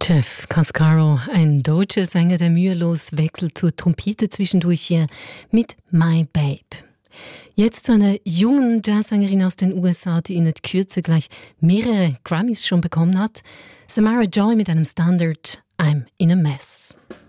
Jeff Cascaro, ein deutscher Sänger, der mühelos wechselt zur Trompete zwischendurch hier mit My Babe. Jetzt zu einer jungen Jazzsängerin aus den USA, die in der Kürze gleich mehrere Grammys schon bekommen hat. Samara Joy mit einem Standard I'm in a Mess.